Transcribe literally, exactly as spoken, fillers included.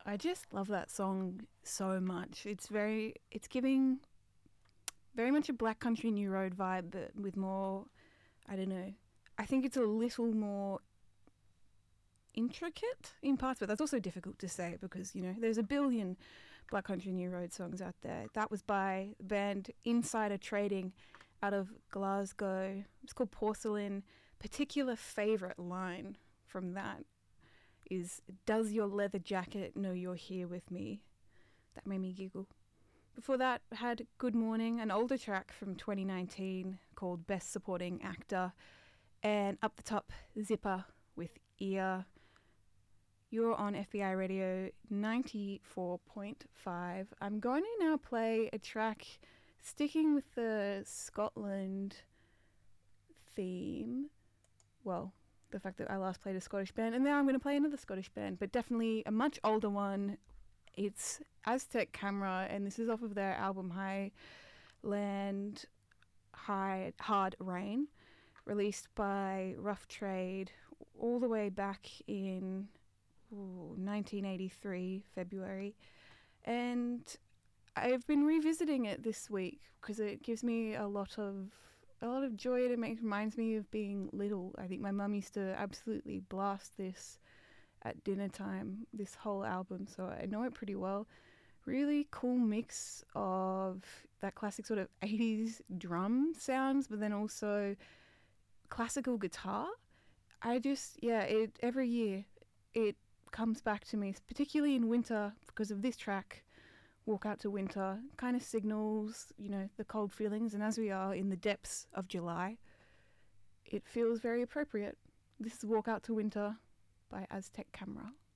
I just love that song so much. It's very, it's giving very much a Black Country New Road vibe, but with more, I don't know, I think it's a little more intricate in parts, but that's also difficult to say because, you know, there's a billion Black Country New Road songs out there. That was by the band Insider Trading out of Glasgow. It's called Porcelain. Particular favourite line from that is, "Does your leather jacket know you're here with me?" That made me giggle. Before that, had Good Morning, an older track from twenty nineteen called Best Supporting Actor. And up the top, Zipper with Ear. You're on F B I Radio ninety-four point five. I'm going to now play a track sticking with the Scotland theme. Well, the fact that I last played a Scottish band, and now I'm going to play another Scottish band, but definitely a much older one. It's Aztec Camera, and this is off of their album Highland High Hard Rain, released by Rough Trade all the way back in ooh, nineteen eighty-three, February. And I've been revisiting it this week because it gives me a lot of a lot of joy, and it makes, reminds me of being little. I think my mum used to absolutely blast this at dinner time, this whole album, so I know it pretty well. Really cool mix of that classic sort of eighties drum sounds, but then also classical guitar. I just, yeah, it every year it comes back to me, particularly in winter because of this track, Walk Out to Winter. Kind of signals, you know, the cold feelings, and as we are in the depths of July, it feels very appropriate. This is Walk Out to Winter by Aztec Camera.